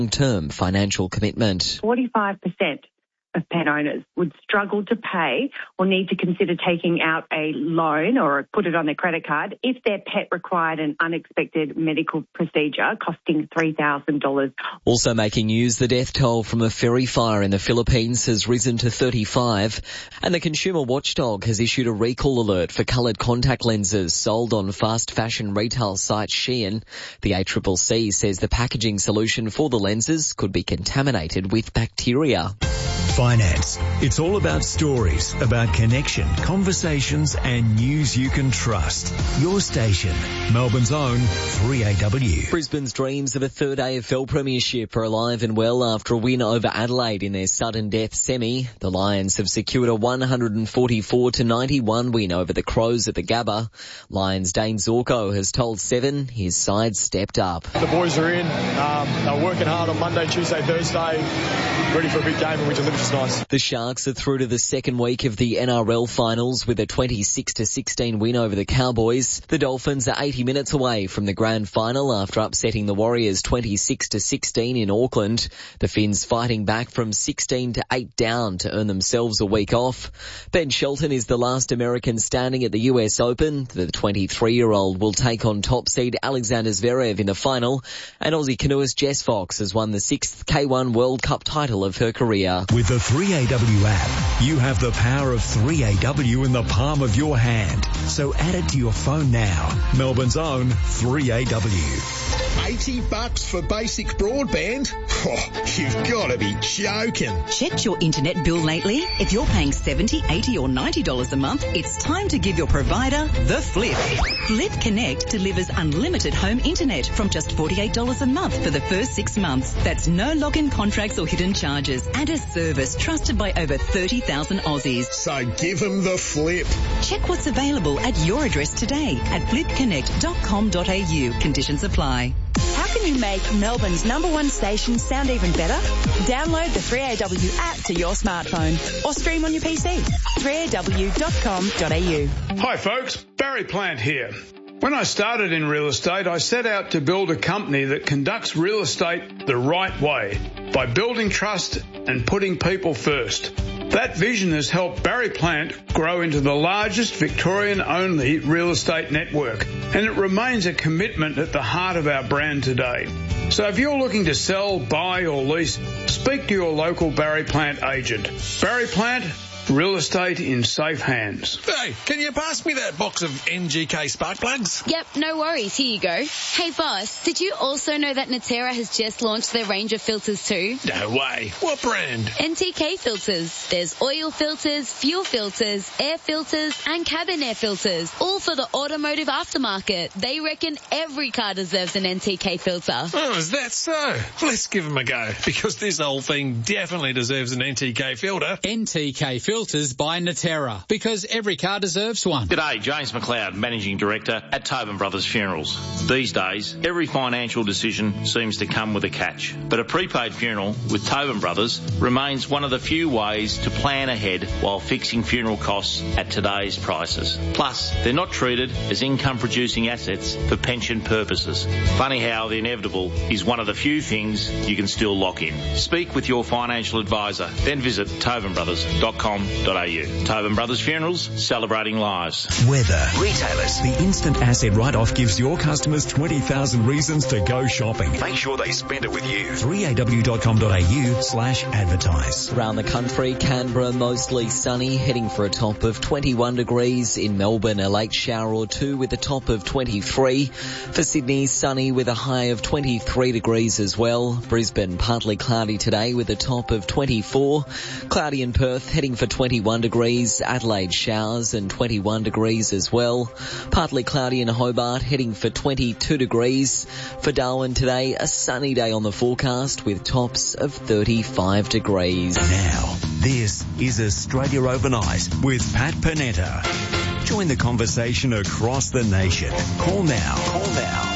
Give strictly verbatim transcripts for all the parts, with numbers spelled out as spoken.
long-term financial commitment. forty-five percent of pet owners would struggle to pay or need to consider taking out a loan or put it on their credit card if their pet required an unexpected medical procedure costing three thousand dollars. Also making news, the death toll from a ferry fire in the Philippines has risen to thirty-five, and the consumer watchdog has issued a recall alert for coloured contact lenses sold on fast fashion retail site Shein. The A C C C says the packaging solution for the lenses could be contaminated with bacteria. Finance. It's all about stories, about connection, conversations and news you can trust. Your station, Melbourne's own three A W. Brisbane's dreams of a third A F L premiership are alive and well after a win over Adelaide in their sudden death semi. The Lions have secured a one forty-four to ninety-one win over the Crows at the Gabba. Lions Dane Zorko has told Seven his side stepped up. The boys are in. Um, they're working hard on Monday, Tuesday, Thursday, ready for a big game, and we delivered. Nice. The Sharks are through to the second week of the N R L finals with a twenty-six to sixteen win over the Cowboys. The Dolphins are eighty minutes away from the grand final after upsetting the Warriors twenty-six to sixteen in Auckland. The Finns fighting back from sixteen to eight down to earn themselves a week off. Ben Shelton is the last American standing at the U S Open. The twenty-three-year-old will take on top seed Alexander Zverev in the final, and Aussie canoeist Jess Fox has won the sixth K one World Cup title of her career. With the three A W app, you have the power of three A W in the palm of your hand. So add it to your phone now. Melbourne's own three A W. eighty bucks for basic broadband? Oh, you've got to be joking. Checked your internet bill lately? If you're paying seventy dollars, eighty dollars or ninety dollars a month, it's time to give your provider the flip. Flip Connect delivers unlimited home internet from just forty-eight dollars a month for the first six months. That's no login contracts or hidden charges, and a service trusted by over thirty thousand Aussies. So give them the flip. Check what's available at your address today at flip connect dot com dot a u. Conditions apply. How can you make Melbourne's number one station sound even better? Download the three A W app to your smartphone or stream on your P C. three A W dot com dot a u. Hi folks, Barry Plant here. When I started in real estate, I set out to build a company that conducts real estate the right way by building trust and putting people first. That vision has helped Barry Plant grow into the largest Victorian-only real estate network, and it remains a commitment at the heart of our brand today. So if you're looking to sell, buy or lease, speak to your local Barry Plant agent. Barry Plant, real estate in safe hands. Hey, can you pass me that box of N G K spark plugs? Yep, no worries. Here you go. Hey, boss, did you also know that Natera has just launched their range of filters too? No way. What brand? N T K filters. There's oil filters, fuel filters, air filters, and cabin air filters, all for the automotive aftermarket. They reckon every car deserves an N T K filter. Oh, is that so? Let's give them a go, because this whole thing definitely deserves an N T K filter. N T K filters by Natera, because every car deserves one. G'day, James McLeod, Managing Director at Tobin Brothers Funerals. These days, every financial decision seems to come with a catch, but a prepaid funeral with Tobin Brothers remains one of the few ways to plan ahead while fixing funeral costs at today's prices. Plus, they're not treated as income-producing assets for pension purposes. Funny how the inevitable is one of the few things you can still lock in. Speak with your financial advisor, then visit tobin brothers dot com dot a u. Tobin Brothers Funerals, celebrating lives. Weather. Retailers. The instant asset write-off gives your customers twenty thousand reasons to go shopping. Make sure they spend it with you. three a w dot com dot a u slash advertise. Around the country, Canberra mostly sunny, heading for a top of twenty-one degrees. In Melbourne, a late shower or two with a top of twenty-three. For Sydney, sunny with a high of twenty-three degrees as well. Brisbane, partly cloudy today with a top of twenty-four. Cloudy in Perth, heading for twenty-one degrees. Adelaide, showers and twenty-one degrees as well. Partly cloudy in Hobart, heading for twenty-two degrees. For Darwin today, a sunny day on the forecast with tops of thirty-five degrees. Now, this is Australia Overnight with Pat Panetta. Join the conversation across the nation. Call now. Call now.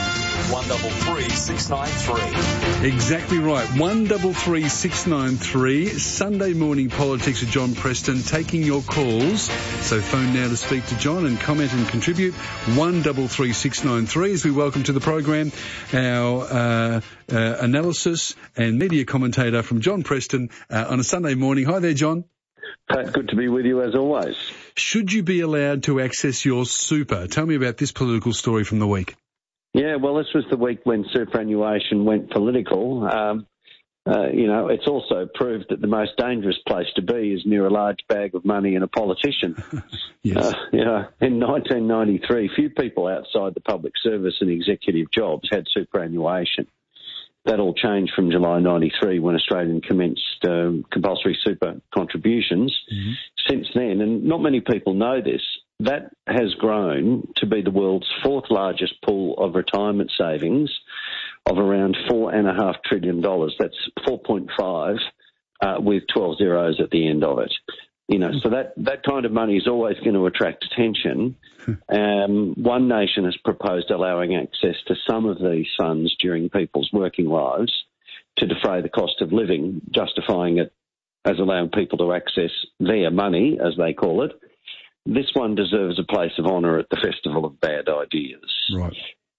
one double three six nine three. Exactly right. one double three six nine three. Sunday morning politics with John Preston, taking your calls. So phone now to speak to John and comment and contribute. one double three six nine three as we welcome to the program our uh, uh, analysis and media commentator from John Preston uh, on a Sunday morning. Hi there, John. Pat, good to be with you as always. Should you be allowed to access your super? Tell me about this political story from the week. Yeah, well, this was the week when superannuation went political. Um, uh, you know, it's also proved that the most dangerous place to be is near a large bag of money and a politician. Yes. Uh, you know, in nineteen ninety-three, few people outside the public service and executive jobs had superannuation. That all changed from July ninety-three when Australia commenced um, compulsory super contributions. Mm-hmm. Since then, and not many people know this, that has grown to be the world's fourth largest pool of retirement savings of around four and a half trillion dollars. That's four point five uh, with twelve zeros at the end of it. You know, so that, that kind of money is always going to attract attention. Um, One Nation has proposed allowing access to some of these funds during people's working lives to defray the cost of living, justifying it as allowing people to access their money, as they call it. This one deserves a place of honour at the Festival of Bad Ideas. Right.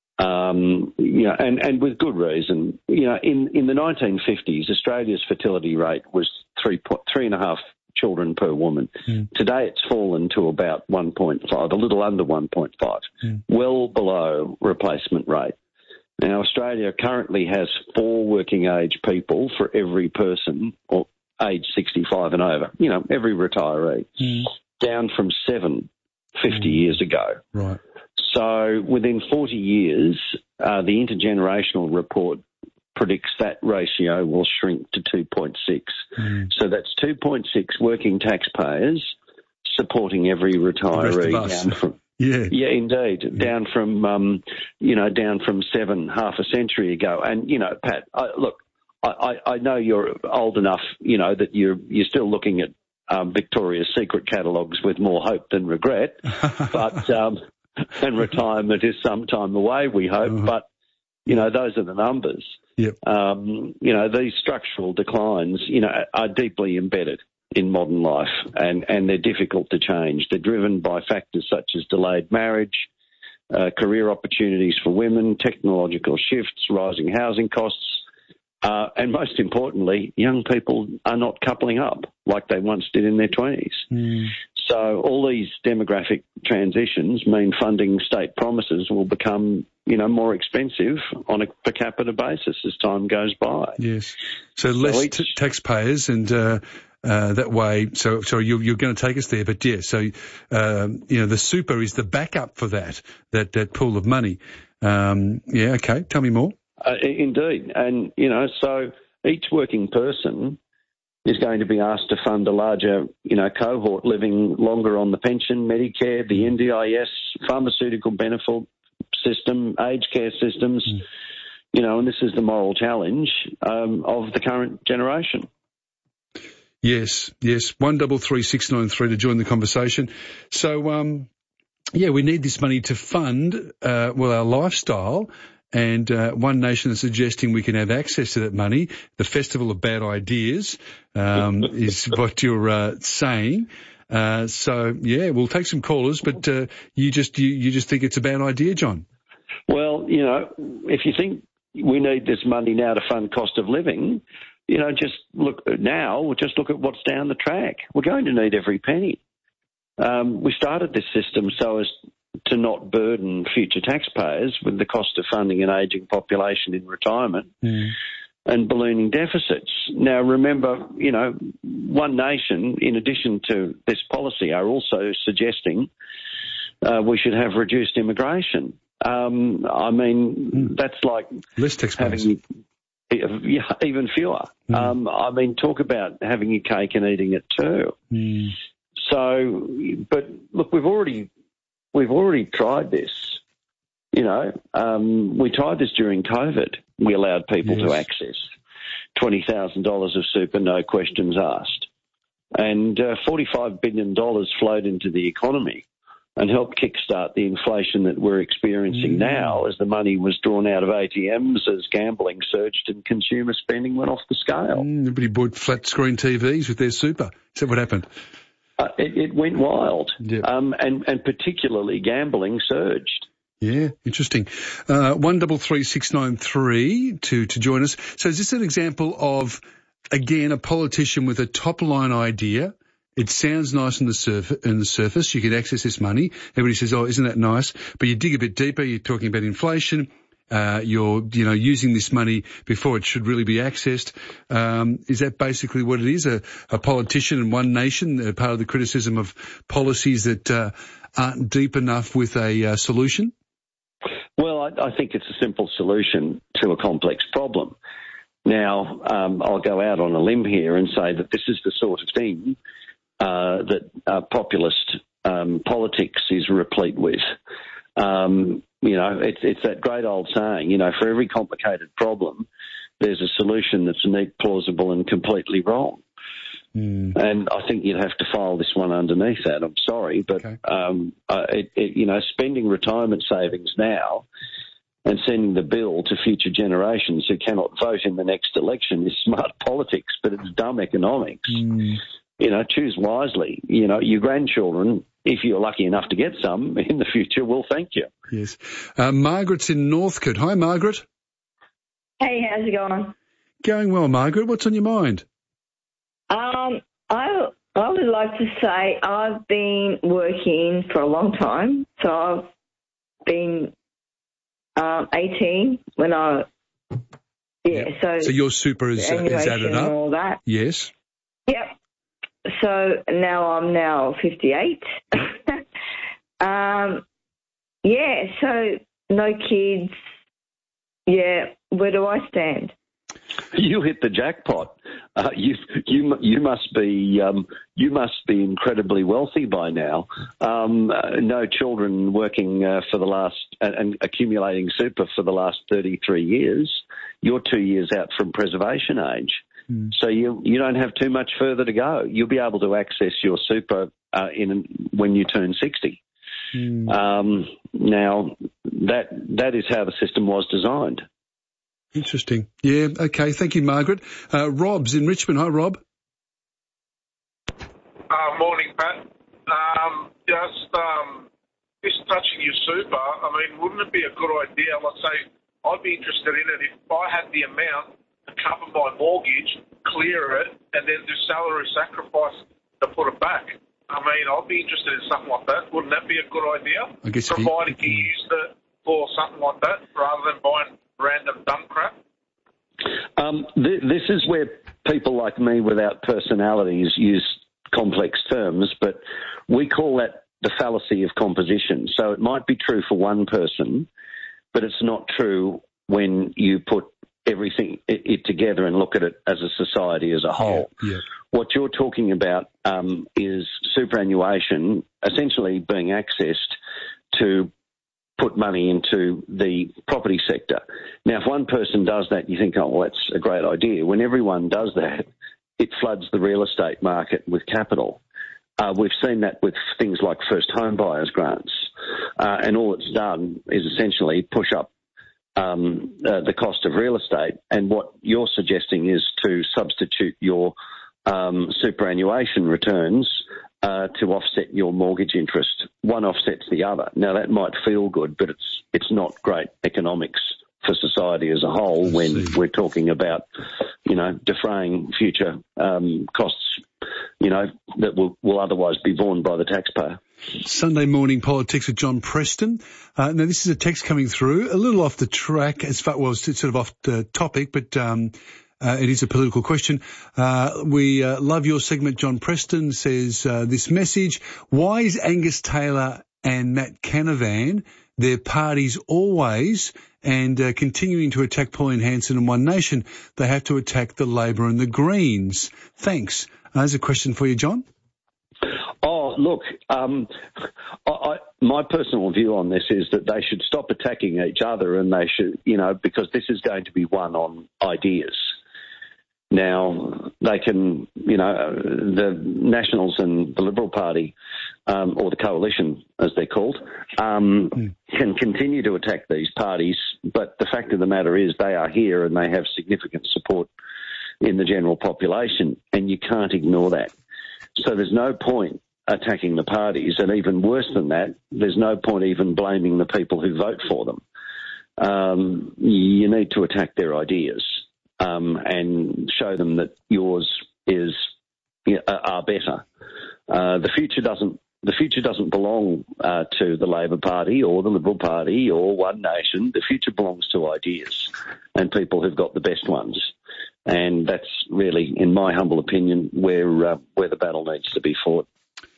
Um, you know, and, and with good reason. You know, in, in the nineteen fifties, Australia's fertility rate was three point, three and a half children per woman. Mm. Today it's fallen to about one point five, a little under one point five, mm. well below replacement rate. Now, Australia currently has four working age people for every person or age sixty-five and over, you know, every retiree, mm. down from seven fifty mm. years ago. Right. So within forty years, uh, the intergenerational report predicts that ratio will shrink to two point six. Mm. So that's two point six working taxpayers supporting every retiree down from yeah, yeah, indeed, yeah. down from um, you know, down from seven half a century ago. And you know, Pat, I, look, I, I know you're old enough, you know, that you're you're still looking at um, Victoria's Secret catalogues with more hope than regret, but um, and retirement is some time away, we hope, uh-huh. but. You know, those are the numbers. Yep. Um, you know, these structural declines, you know, are deeply embedded in modern life and, and they're difficult to change. They're driven by factors such as delayed marriage, uh, career opportunities for women, technological shifts, rising housing costs, uh, and most importantly, young people are not coupling up like they once did in their twenties. Mm. So all these demographic transitions mean funding state promises will become, you know, more expensive on a per capita basis as time goes by. Yes. So less so each, t- taxpayers and uh, uh, that way, so sorry, you're, you're going to take us there, but yeah, so, um, you know, the super is the backup for that, that, that pool of money. Um, yeah, okay, tell me more. Uh, indeed. And, you know, so each working person is going to be asked to fund a larger, you know, cohort living longer on the pension, Medicare, the N D I S, pharmaceutical benefit system, aged care systems, mm. you know, and this is the moral challenge um, of the current generation. Yes, yes, one double three six nine three to join the conversation. So, um, yeah, we need this money to fund, uh, well, our lifestyle. And uh, One Nation is suggesting we can have access to that money. The Festival of Bad Ideas um, is what you're uh, saying. Uh, so yeah, we'll take some callers, but uh, you just you, you just think it's a bad idea, John? Well, you know, if you think we need this money now to fund cost of living, you know, just look now. Just look at what's down the track. We're going to need every penny. Um, we started this system so as to not burden future taxpayers with the cost of funding an ageing population in retirement mm. and ballooning deficits. Now, remember, you know, One Nation, in addition to this policy, are also suggesting uh, we should have reduced immigration. Um, I mean, mm. that's like less taxpayers. Having, yeah, even fewer. Mm. Um, I mean, talk about having your cake and eating it too. Mm. So, but look, we've already we've already tried this. You know, um, we tried this during COVID. We allowed people yes. to access twenty thousand dollars of super, no questions asked. And uh, forty-five billion dollars flowed into the economy and helped kickstart the inflation that we're experiencing mm. now as the money was drawn out of A T Ms, as gambling surged and consumer spending went off the scale. Mm, everybody bought flat-screen T Vs with their super. Is that what happened? Uh, it, it went wild, yep. um, and, and particularly gambling surged. Yeah, interesting. Uh, one double three six nine three to to join us. So is this an example of, again, a politician with a top-line idea? It sounds nice on the, surf- on the surface. You can access this money. Everybody says, oh, isn't that nice? But you dig a bit deeper. You're talking about inflation. Uh, you're, you know, using this money before it should really be accessed. Um, is that basically what it is? A, a politician in one nation, uh, part of the criticism of policies that uh, aren't deep enough with a uh, solution? Well, I, I think it's a simple solution to a complex problem. Now, um, I'll go out on a limb here and say that this is the sort of thing Uh, that uh, populist um, politics is replete with. Um, you know, it's, it's that great old saying, you know, for every complicated problem, there's a solution that's neat, plausible and completely wrong. Mm. And I think you'd have to file this one underneath that. I'm sorry, but, okay. um, uh, it, it, you know, spending retirement savings now and sending the bill to future generations who cannot vote in the next election is smart politics, but it's dumb economics. Mm. You know, choose wisely. You know, your grandchildren, if you're lucky enough to get some in the future, will thank you. Yes. Uh, Margaret's in Northcote. Hi, Margaret. Hey, how's it going? Going well, Margaret. What's on your mind? Um, I I would like to say I've been working for a long time. So I've been um, eighteen when I, yeah, yep. so. So your super is, uh, is added up? And all that. Yes. Yep. So now I'm now fifty-eight. um, yeah, so no kids. Yeah, where do I stand? You hit the jackpot. Uh, you you you must be um, you must be incredibly wealthy by now. Um, uh, no children working uh, for the last and, and accumulating super for the last thirty-three years. You're two years out from preservation age. Mm. So you you don't have too much further to go. You'll be able to access your super uh, in when you turn sixty. Mm. Um, now that that is how the system was designed. Interesting. Yeah. Okay. Thank you, Margaret. Uh, Rob's in Richmond. Hi, Rob. Uh, morning, Pat. Um, just um, just touching your super. I mean, wouldn't it be a good idea? Let's say I'd be interested in it if I had the amount to cover my mortgage, clear it, and then do salary sacrifice to put it back. I mean, I'd be interested in something like that. Wouldn't that be a good idea? I guess providing you, you used it for something like that rather than buying random dumb crap. Um, th- this is where people like me without personalities use complex terms, but we call that the fallacy of composition. So it might be true for one person, but it's not true when you put everything it, it together and look at it as a society as a whole. Yeah, yeah. What you're talking about um, is superannuation essentially being accessed to put money into the property sector. Now, if one person does that, you think, oh, well, that's a great idea. When everyone does that, it floods the real estate market with capital. Uh, we've seen that with things like first home buyers grants. Uh, and all it's done is essentially push up um, uh, the cost of real estate. And what you're suggesting is to substitute your um, superannuation returns uh, to offset your mortgage interest. One offsets the other. Now, that might feel good, but it's it's not great economics for society as a whole when we're talking about, you know, defraying future um, costs, you know, that will, will otherwise be borne by the taxpayer. Sunday morning politics with John Preston. Uh, now, this is a text coming through, a little off the track, as far well, it's sort of off the topic, but um, uh, it is a political question. Uh, we uh, love your segment, John Preston says uh, this message. Why is Angus Taylor and Matt Canavan their parties always and uh, continuing to attack Pauline Hanson and One Nation? They have to attack the Labor and the Greens. Thanks. Uh, there's a question for you, John. Oh, look, um, I, I, my personal view on this is that they should stop attacking each other and they should, you know, because this is going to be won on ideas. Now, they can, you know, the Nationals and the Liberal Party um, or the coalition, as they're called, um, mm. can continue to attack these parties. But the fact of the matter is they are here and they have significant support in the general population, and you can't ignore that. So there's no point attacking the parties, and even worse than that, there's no point even blaming the people who vote for them. Um, you need to attack their ideas um, and show them that yours is you know, are better. Uh, the future doesn't the future doesn't belong uh, to the Labor Party or the Liberal Party or One Nation. The future belongs to ideas and people who've got the best ones. And that's really, in my humble opinion, where uh, where the battle needs to be fought.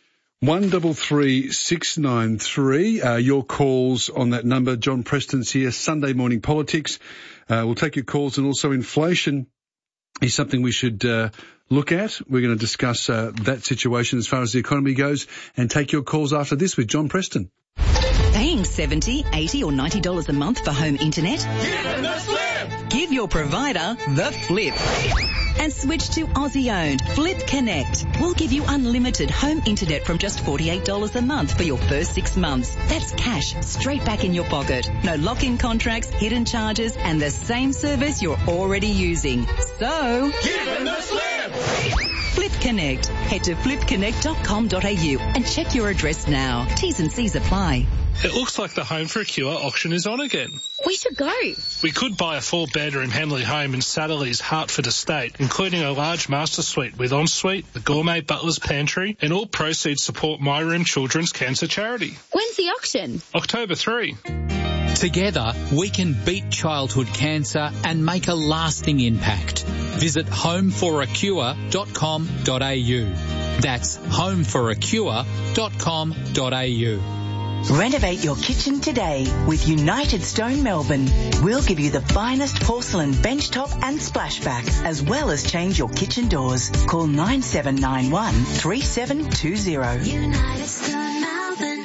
One double three six nine three. Uh, your calls on that number. John Preston's here. Sunday Morning Politics. Uh, we'll take your calls, and also inflation is something we should uh, look at. We're going to discuss uh, that situation as far as the economy goes, and take your calls after this with John Preston. Paying seventy dollars, eighty dollars or ninety dollars a month for home internet? Give them the flip! Give your provider the flip. And switch to Aussie-owned Flip Connect. We'll give you unlimited home internet from just forty-eight dollars a month for your first six months. That's cash straight back in your pocket. No lock-in contracts, hidden charges, and the same service you're already using. So... give them the flip! Flip Connect. Head to flip connect dot com dot a u and check your address now. T's and C's apply. It looks like the Home for a Cure auction is on again. We should go. We could buy a four-bedroom Henley home in Satterley's Hertford estate, including a large master suite with ensuite, the gourmet butler's pantry, and all proceeds support My Room Children's Cancer Charity. When's the auction? October third. Together, we can beat childhood cancer and make a lasting impact. Visit home for a cure dot com dot a u. That's home for a cure dot com dot a u. Renovate your kitchen today with United Stone Melbourne. We'll give you the finest porcelain benchtop and splashback, as well as change your kitchen doors. Call nine seven nine one, three seven two zero. United Stone Melbourne.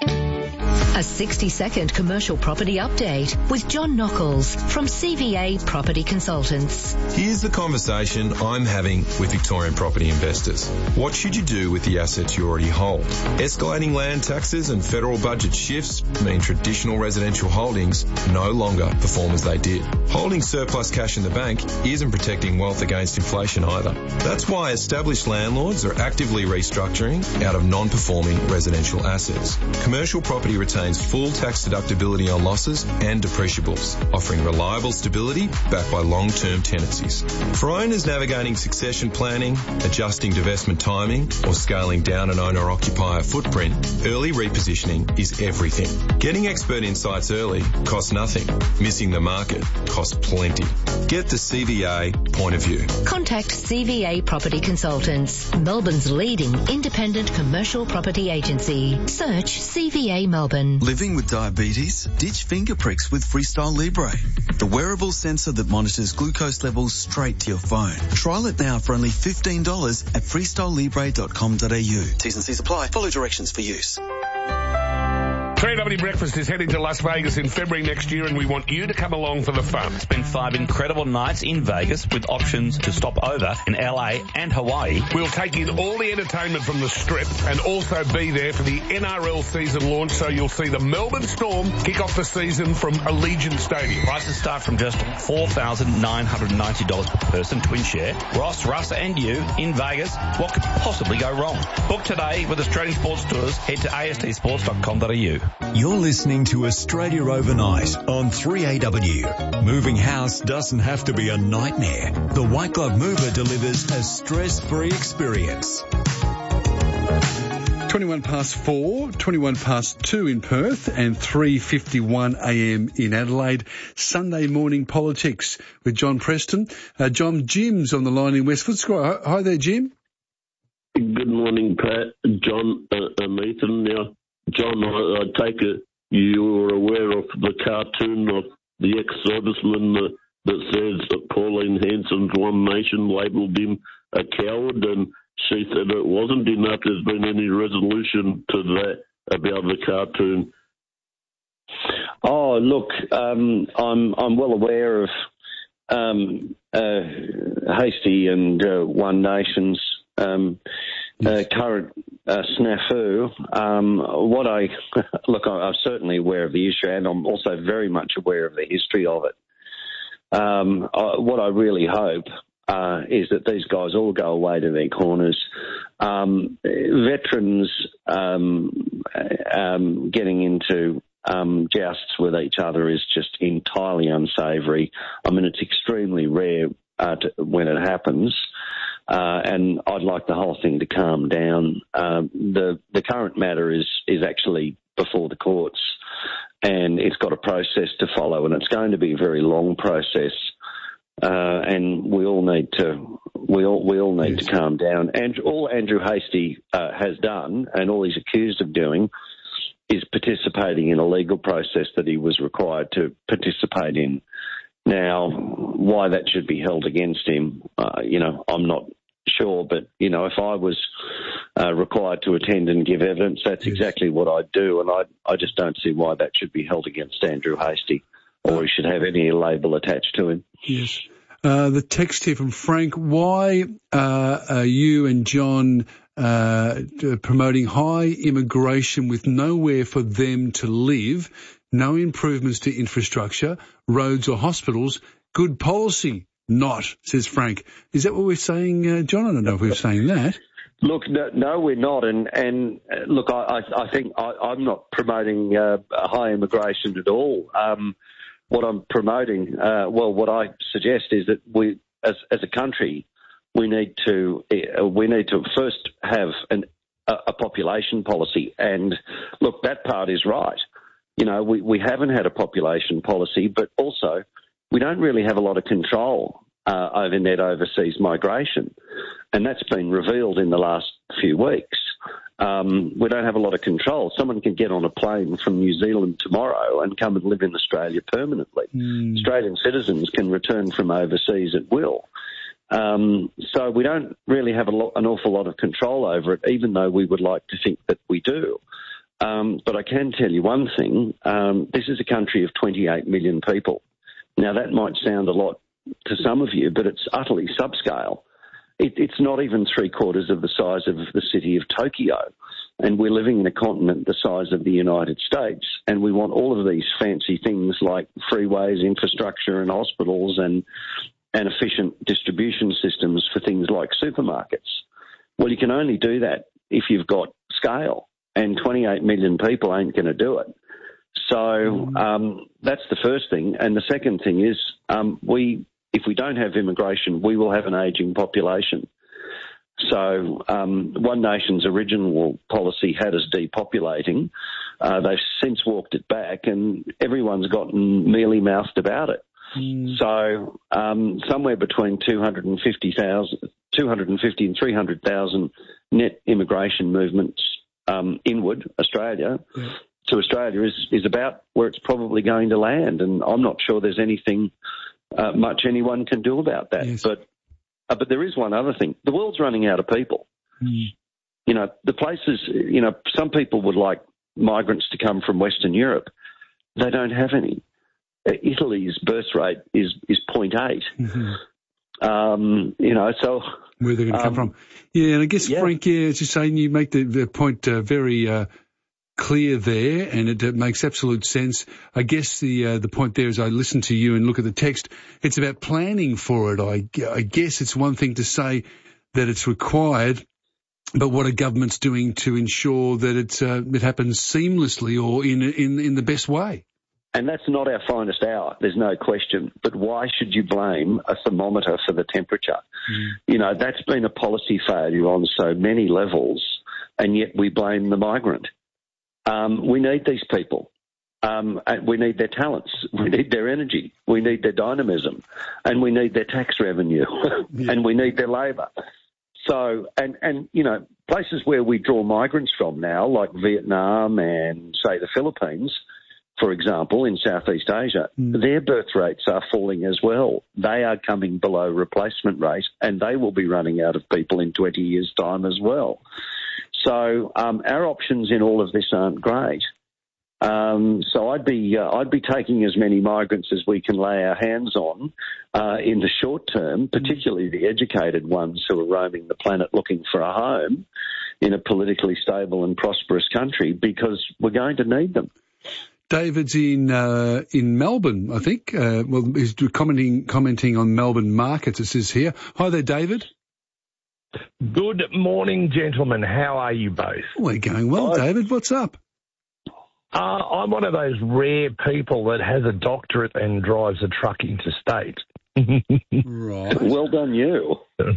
A sixty-second commercial property update with John Nockels from C V A Property Consultants. Here's the conversation I'm having with Victorian property investors. What should you do with the assets you already hold? Escalating land taxes and federal budget shifts mean traditional residential holdings no longer perform as they did. Holding surplus cash in the bank isn't protecting wealth against inflation either. That's why established landlords are actively restructuring out of non-performing residential assets. Commercial property retains full tax deductibility on losses and depreciables, offering reliable stability backed by long-term tenancies. For owners navigating succession planning, adjusting divestment timing, or scaling down an owner-occupier footprint, early repositioning is everything. Getting expert insights early costs nothing. Missing the market costs plenty. Get the C V A point of view. Contact C V A Property Consultants, Melbourne's leading independent commercial property agency. Search C V A Melbourne. Living with diabetes? Ditch finger pricks with Freestyle Libre, the wearable sensor that monitors glucose levels straight to your phone. Trial it now for only fifteen dollars at freestyle libre dot com dot a u. T's and C's apply. Follow directions for use. three A W Breakfast is heading to Las Vegas in February next year, and we want you to come along for the fun. Spend five incredible nights in Vegas with options to stop over in L A and Hawaii. We'll take in all the entertainment from the Strip and also be there for the N R L season launch, so you'll see the Melbourne Storm kick off the season from Allegiant Stadium. Prices start from just four thousand nine hundred ninety dollars per person, twin share. Ross, Russ and you in Vegas. What could possibly go wrong? Book today with Australian Sports Tours. Head to a s t sports dot com dot a u. You're listening to Australia Overnight on three A W. Moving house doesn't have to be a nightmare. The White Glove Mover delivers a stress-free experience. twenty-one past four, twenty-one past two in Perth, and three fifty-one a m in Adelaide. Sunday Morning Politics with John Preston. Uh, John, Jim's on the line in West Footscray. Hi, hi there, Jim. Good morning, Pat, John, uh, and Ethan. Now, John, I, I take it you're aware of the cartoon of the ex-serviceman uh, that says that Pauline Hanson's One Nation labelled him a coward, and she said it wasn't enough. There's been any resolution to that about the cartoon. Oh, look, um, I'm I'm well aware of um, uh, Hasty and uh, One Nation's um, uh, current uh, snafu. Um, what I look, I'm certainly aware of the issue, and I'm also very much aware of the history of it. Um, I, what I really hope uh, is that these guys all go away to their corners. Um, veterans um, um, getting into um, jousts with each other is just entirely unsavoury. I mean, it's extremely rare uh, to, when it happens. Uh, and I'd like the whole thing to calm down. Um, the the current matter is is actually before the courts, and it's got a process to follow, and it's going to be a very long process. Uh, and we all need to we all we all need yes. to calm down. And all Andrew Hastie uh, has done, and all he's accused of doing, is participating in a legal process that he was required to participate in. Now, why that should be held against him, uh, you know, I'm not sure. But, you know, if I was uh, required to attend and give evidence, that's yes. exactly what I'd do. And I I just don't see why that should be held against Andrew Hastie, or he should have any label attached to him. Yes. Uh, the text here from Frank, why uh, are you and John uh, promoting high immigration with nowhere for them to live? No improvements to infrastructure, roads or hospitals. Good policy, not, says Frank. Is that what we're saying, uh, John? I don't know if we're saying that. Look, no, no we're not. And, and uh, look, I, I think I, I'm not promoting uh, high immigration at all. Um, what I'm promoting, uh, well, what I suggest is that we, as, as a country, we need to uh, we need to first have an, a, a population policy. And look, that part is right. You know, we, we haven't had a population policy, but also we don't really have a lot of control uh, over net overseas migration. And that's been revealed in the last few weeks. Um, we don't have a lot of control. Someone can get on a plane from New Zealand tomorrow and come and live in Australia permanently. Mm. Australian citizens can return from overseas at will. Um, so we don't really have a lot, an awful lot of control over it, even though we would like to think that we do. Um, but I can tell you one thing. Um, this is a country of twenty-eight million people. Now, that might sound a lot to some of you, but it's utterly subscale. It, it's not even three-quarters of the size of the city of Tokyo. And we're living in a continent the size of the United States, and we want all of these fancy things like freeways, infrastructure and hospitals and, and efficient distribution systems for things like supermarkets. Well, you can only do that if you've got scale. And twenty-eight million people ain't going to do it. So um, that's the first thing. And the second thing is um, we, if we don't have immigration, we will have an ageing population. So um, One Nation's original policy had us depopulating. Uh, they've since walked it back, and everyone's gotten mealy-mouthed about it. Mm. So um, somewhere between two hundred fifty thousand, two hundred fifty and three hundred thousand net immigration movements Um, inward, Australia, yeah. to Australia is, is about where it's probably going to land. And I'm not sure there's anything uh, much anyone can do about that. Yes. But uh, but there is one other thing. The world's running out of people. Mm. You know, the places, you know, some people would like migrants to come from Western Europe. They don't have any. Uh, Italy's birth rate is, is zero point eight. Mm-hmm. Um, you know, so... Where they're going to come um, from. Yeah, and I guess, yeah. Frank, yeah, as you're saying, you make the, the point uh, very uh, clear there, and it, it makes absolute sense. I guess the uh, the point there, as I listen to you and look at the text, it's about planning for it. I, I guess it's one thing to say that it's required, but what are governments doing to ensure that it's, uh, it happens seamlessly or in, in, in the best way? And that's not our finest hour, there's no question. But why should you blame a thermometer for the temperature? Mm. You know, that's been a policy failure on so many levels, and yet we blame the migrant. Um, we need these people. Um, and we need their talents. We need their energy. We need their dynamism. And we need their tax revenue. yeah. And we need their labour. So, and, and, you know, places where we draw migrants from now, like Vietnam and, say, the Philippines, for example, in Southeast Asia, mm. their birth rates are falling as well. They are coming below replacement rate, and they will be running out of people in twenty years' time as well. So um, our options in all of this aren't great. Um, so I'd be uh, I'd be taking as many migrants as we can lay our hands on uh, in the short term, particularly the educated ones who are roaming the planet looking for a home. in a politically stable and prosperous country, because we're going to need them. David's in uh, in Melbourne, I think. Uh, well, he's commenting commenting on Melbourne markets, it says here. Hi there, David. Good morning, gentlemen. How are you both? We're going well, Hi. David. What's up? Uh, I'm one of those rare people that has a doctorate and drives a truck interstate. Right. Well done, you.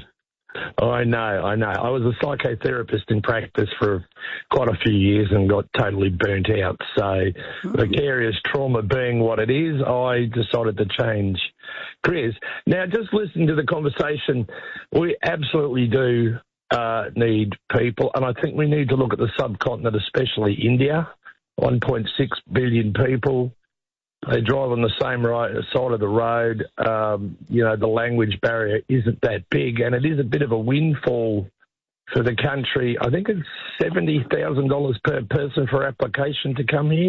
I know, I know. I was a psychotherapist in practice for quite a few years and got totally burnt out. So vicarious trauma being what it is, I decided to change careers. Now, just listening to the conversation, we absolutely do uh, need people, and I think we need to look at the subcontinent, especially India, one point six billion people. They drive on the same right, side of the road. Um, you know, the language barrier isn't that big, and it is a bit of a windfall for the country. I think it's seventy thousand dollars per person for application to come here.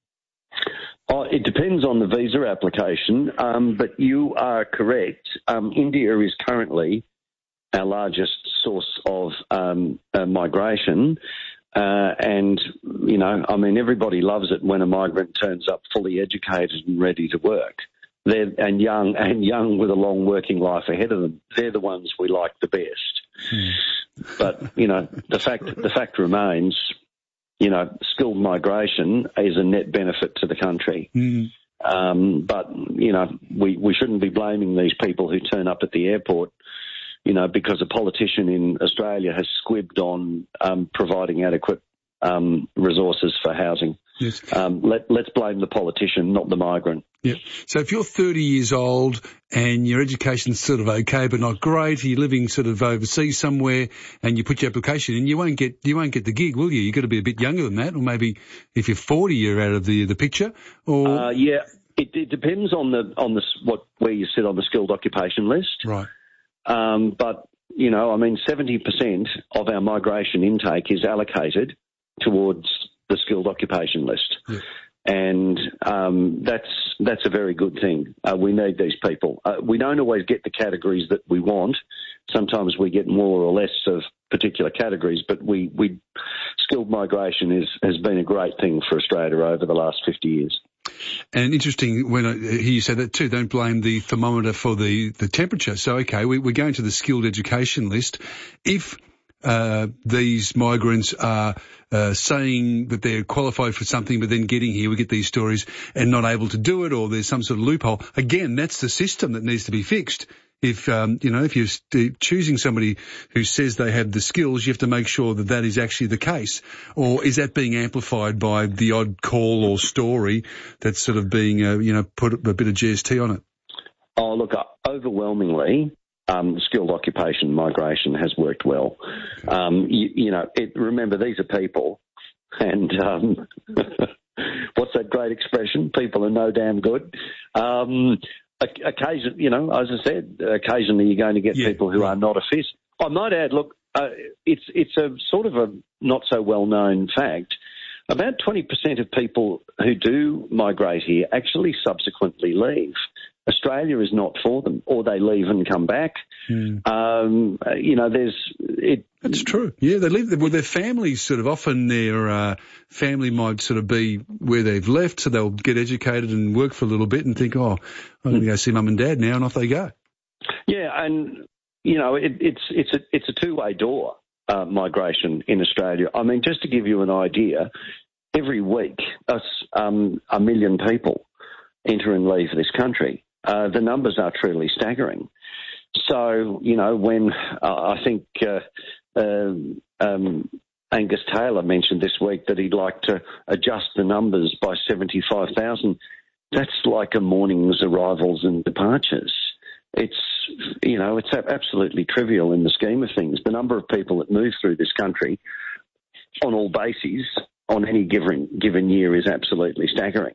Oh, it depends on the visa application, um, but you are correct. Um, India is currently our largest source of um, uh, migration. Uh, and, you know, I mean, everybody loves it when a migrant turns up fully educated and ready to work. They're, and young and young with a long working life ahead of them. They're the ones we like the best. Hmm. But, you know, the fact the fact remains, you know, skilled migration is a net benefit to the country. Hmm. Um, but, you know, we, we shouldn't be blaming these people who turn up at the airport, you know, because a politician in Australia has squibbed on um, providing adequate um, resources for housing. Yes. Um, let, let's blame the politician, not the migrant. Yeah. So if you're thirty years old and your education's sort of okay but not great, you're living sort of overseas somewhere, and you put your application in, you won't get you won't get the gig, will you? You've got to be a bit younger than that, or maybe if you're forty, you're out of the the picture. Or uh, yeah, it, it depends on the on the what where you sit on the skilled occupation list. Right. Um, but, you know, I mean, seventy percent of our migration intake is allocated towards the skilled occupation list. Yeah. And um, that's that's a very good thing. Uh, we need these people. Uh, we don't always get the categories that we want. Sometimes we get more or less of particular categories, but we, we skilled migration is, has been a great thing for Australia over the last fifty years. And interesting when I hear you say that too, don't blame the thermometer for the, the temperature. So, okay, we, we're going to the skilled education list. If uh, these migrants are uh, saying that they're qualified for something but then getting here, we get these stories, and not able to do it, or there's some sort of loophole, again, that's the system that needs to be fixed. If, um, you know, if you're st- choosing somebody who says they have the skills, you have to make sure that that is actually the case. Or is that being amplified by the odd call or story that's sort of being, uh, you know, put a bit of G S T on it? Oh, look, overwhelmingly, um, skilled occupation migration has worked well. Um, you, you know, it, remember, these are people, and um, what's that great expression? People are no damn good. Um Occasion, you know, as I said, occasionally you're going to get yeah, people who right. are not a fit. I might add, look, uh, it's it's a sort of a not so well known fact. About twenty percent of people who do migrate here actually subsequently leave. Australia is not for them, or they leave and come back. Mm. Um, you know, there's it. That's true. Yeah, they leave well, their families. Sort of often their uh, family might sort of be where they've left, so they'll get educated and work for a little bit and think, oh, I'm going to go see mum and dad now, and off they go. Yeah, and you know, it, it's it's a it's a two way door uh, migration in Australia. I mean, just to give you an idea, every week us um, a million people enter and leave this country. Uh, the numbers are truly staggering. So, you know, when uh, I think uh, uh, um, Angus Taylor mentioned this week that he'd like to adjust the numbers by seventy-five thousand, that's like a morning's arrivals and departures. It's, you know, it's absolutely trivial in the scheme of things. The number of people that move through this country on all bases on any given, given year is absolutely staggering.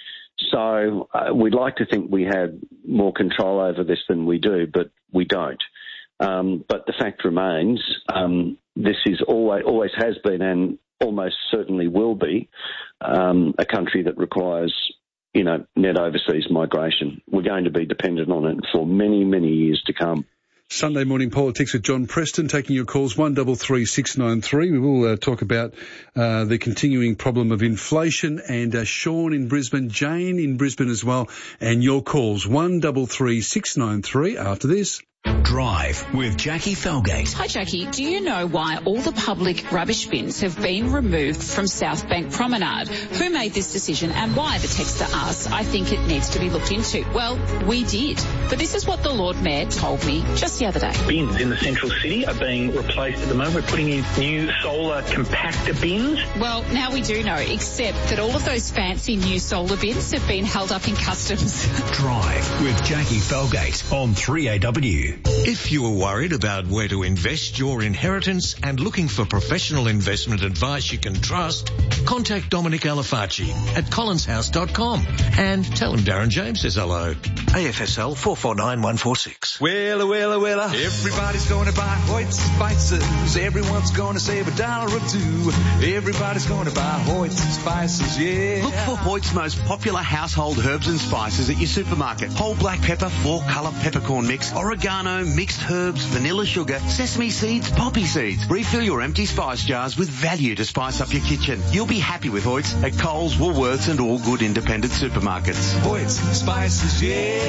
So uh, we'd like to think we had more control over this than we do, but we don't. Um, but the fact remains, um, this is always, always has been and almost certainly will be um, a country that requires, you know, net overseas migration. We're going to be dependent on it for many, many years to come. Sunday Morning Politics with John Preston, taking your calls one double three six nine three. We will uh, talk about uh, the continuing problem of inflation, and uh, Sean in Brisbane, Jane in Brisbane as well, and your calls one double three six nine three after this. Drive with Jackie Felgate. Hi Jackie, do you know why all the public rubbish bins have been removed from South Bank Promenade? Who made this decision and why? The texter asks. I think it needs to be looked into. Well, we did. But this is what the Lord Mayor told me just the other day. Bins in the central city are being replaced at the moment. We're putting in new solar compactor bins. Well, now we do know, except that all of those fancy new solar bins have been held up in customs. Drive with Jackie Felgate on three A W. If you are worried about where to invest your inheritance and looking for professional investment advice you can trust, contact Dominic Alifacci at collins house dot com and tell him Darren James says hello. A F S L four four nine one four six. Wella, wella, wella. Everybody's going to buy Hoyt's spices. Everyone's going to save a dollar or two. Everybody's going to buy Hoyt's spices, yeah. Look for Hoyt's most popular household herbs and spices at your supermarket. Whole black pepper, four-colour peppercorn mix, oregano, mixed herbs, vanilla sugar, sesame seeds, poppy seeds. Refill your empty spice jars with value to spice up your kitchen. You'll be happy with Hoyt's at Coles, Woolworths and all good independent supermarkets. Hoyt's spices,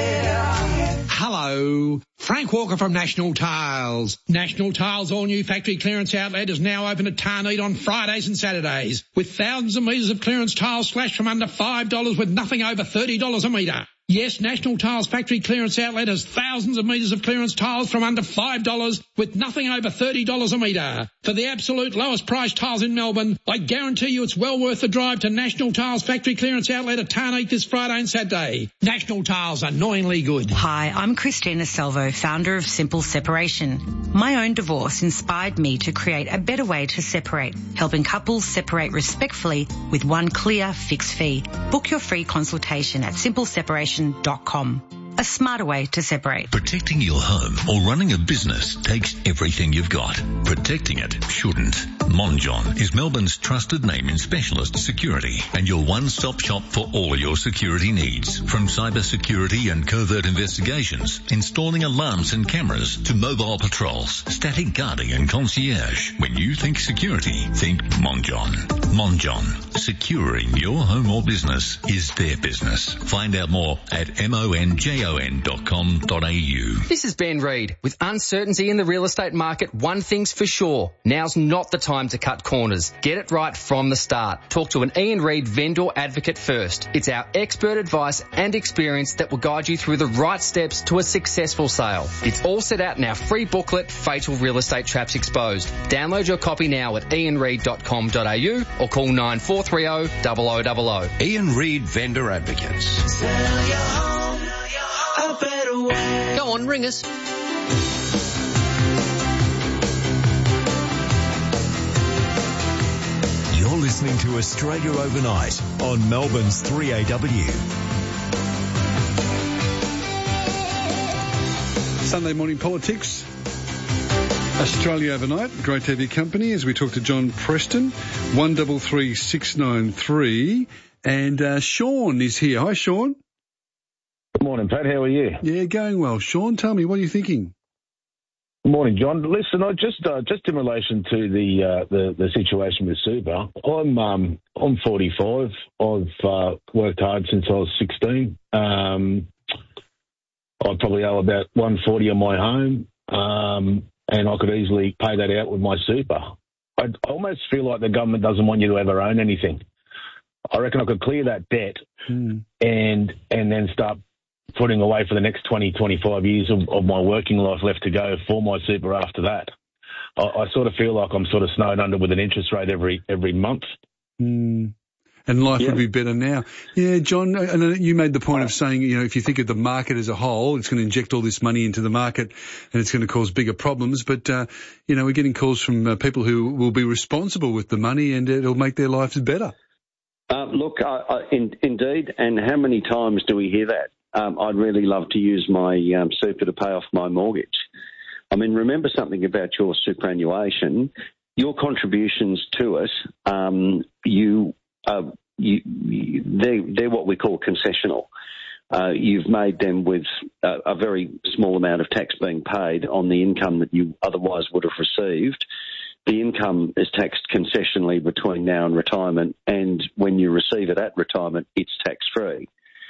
yeah. Hello. Frank Walker from National Tiles. National Tiles' all-new factory clearance outlet is now open at Tarneed on Fridays and Saturdays, with thousands of metres of clearance tiles slashed from under five dollars with nothing over thirty dollars a metre. Yes, National Tiles Factory Clearance Outlet has thousands of metres of clearance tiles from under five dollars with nothing over thirty dollars a metre. For the absolute lowest price tiles in Melbourne, I guarantee you it's well worth the drive to National Tiles Factory Clearance Outlet at Tarneed this Friday and Saturday. National Tiles, annoyingly good. Hi, I'm Christina Salvo, founder of Simple Separation. My own divorce inspired me to create a better way to separate, helping couples separate respectfully with one clear fixed fee. Book your free consultation at simple separation dot com. A smarter way to separate. Protecting your home or running a business takes everything you've got. Protecting it shouldn't. Monjon is Melbourne's trusted name in specialist security and your one-stop shop for all your security needs. From cyber security and covert investigations, installing alarms and cameras, to mobile patrols, static guarding and concierge. When you think security, think Monjon. Monjon. Securing your home or business is their business. Find out more at M O N J O N dot com dot A U. This is Ben Reid. With uncertainty in the real estate market, one thing's for sure. Now's not the time to cut corners. Get it right from the start. Talk to an Ian Reid vendor advocate first. It's our expert advice and experience that will guide you through the right steps to a successful sale. It's all set out in our free booklet, Fatal Real Estate Traps Exposed. Download your copy now at ian reid dot com dot A U or call nine four three zero, zero zero zero zero. Ian Reid Vendor Advocates. Sell your home a better way. Go on, ring us. You're listening to Australia Overnight on Melbourne's three A W. Sunday Morning Politics. Australia Overnight. Great to have your company as we talk to John Preston. one double three six nine three. And uh, Sean is here. Hi, Sean. Good morning, Pat. How are you? Yeah, going well. Sean, tell me, what are you thinking? Good morning, John. Listen, I just uh, just in relation to the uh, the, the situation with Super, I'm um, I'm forty-five. I've uh, worked hard since I was sixteen. Um, I probably owe about one forty on my home, um, and I could easily pay that out with my Super. I almost feel like the government doesn't want you to ever own anything. I reckon I could clear that debt hmm. and and then start putting away for the next twenty, twenty-five years of, of my working life left to go for my Super after that. I, I sort of feel like I'm sort of snowed under with an interest rate every every month. Mm. And life yeah. would be better now. Yeah, John, and you made the point of saying, you know, if you think of the market as a whole, it's going to inject all this money into the market and it's going to cause bigger problems. But, uh, you know, we're getting calls from uh, people who will be responsible with the money and it'll make their lives better. Uh, look, uh, uh, in, indeed, and how many times do we hear that? Um, I'd really love to use my um, super to pay off my mortgage. I mean, remember something about your superannuation. Your contributions to it, um, you, uh, you, you they're, they're what we call concessional. uh, you've made them with a, a very small amount of tax being paid on the income that you otherwise would have received. The income is taxed concessionally between now and retirement, and when you receive it at retirement, it's tax-free.